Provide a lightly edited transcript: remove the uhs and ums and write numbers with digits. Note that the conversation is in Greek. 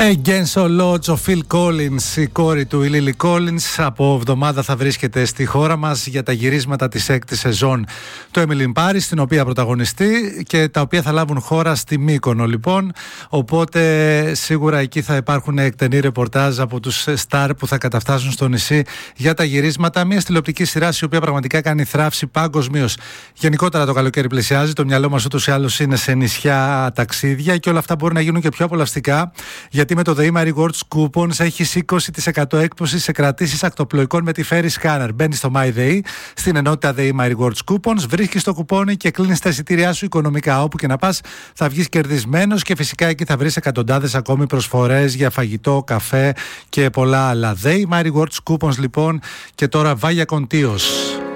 Against all odds, ο Phil Collins, η κόρη του, η Lily Collins, από εβδομάδα θα βρίσκεται στη χώρα μας για τα γυρίσματα της 6ης σεζόν του Emily in Paris, στην οποία πρωταγωνιστεί και τα οποία θα λάβουν χώρα στη Μύκονο, λοιπόν. Οπότε σίγουρα εκεί θα υπάρχουν εκτενή ρεπορτάζ από τους στάρ που θα καταφτάσουν στο νησί για τα γυρίσματα. Μια τηλεοπτική σειρά η οποία πραγματικά κάνει θράψη παγκοσμίως. Γενικότερα το καλοκαίρι πλησιάζει, το μυαλό μας ούτως ή άλλως είναι σε νησιά, ταξίδια και όλα αυτά μπορεί να γίνουν και πιο απολαυστικά, γιατί με το The Imari Rewards Coupons έχεις 20% έκπτωση σε κρατήσεις ακτοπλοϊκών με τη Ferry Scanner. Μπαίνεις στο MyDay, στην ενότητα The Imari Rewards Coupons, βρίσκεις το κουπόνι και κλείνεις τα εισιτήριά σου οικονομικά. Όπου και να πας θα βγεις κερδισμένος και φυσικά εκεί θα βρεις εκατοντάδες ακόμη προσφορές για φαγητό, καφέ και πολλά άλλα. The Imari Rewards Coupons, λοιπόν, και τώρα Vaya con Tíos.